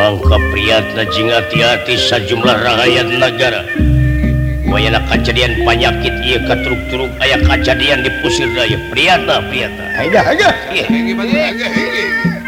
Mangka Priyatna jing hati-hati sajumlah rakyat negara. Wayana kejadian penyakit ieu katurug-turug aya kejadian di pusir daya. Priyatna. Aida. Ieu. Hege.